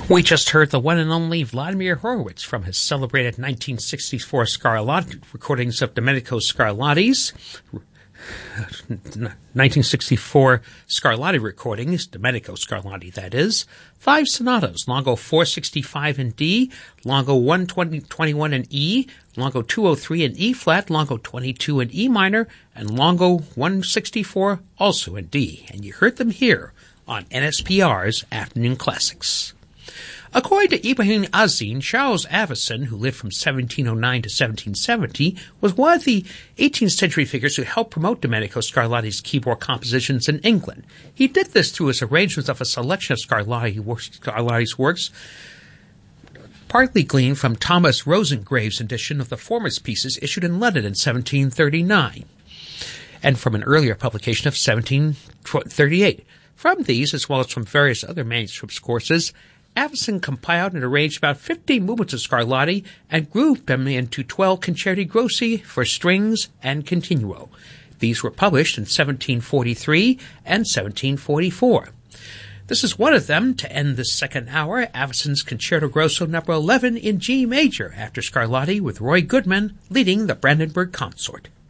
We just heard the one and only Vladimir Horowitz from his celebrated 1964 Scarlatti recordings of Domenico Scarlatti's 1964 Scarlatti recordings, Domenico Scarlatti that is, 5 sonatas, Longo 465 in D, Longo 121 in E, Longo 203 in E flat, Longo 22 in E minor, and Longo 164 also in D. And you heard them here on NSPR's Afternoon Classics. According to Ibrahim Azin, Charles Avison, who lived from 1709 to 1770, was one of the 18th century figures who helped promote Domenico Scarlatti's keyboard compositions in England. He did this through his arrangements of a selection of Scarlatti's works, partly gleaned from Thomas Rosengrave's edition of the former's pieces issued in London in 1739, and from an earlier publication of 1738. From these, as well as from various other manuscript sources, Avison compiled and arranged about 50 movements of Scarlatti and grouped them into 12 concerti grossi for strings and continuo. These were published in 1743 and 1744. This is one of them to end this second hour, Avison's Concerto Grosso number 11 in G major, after Scarlatti with Roy Goodman leading the Brandenburg Consort.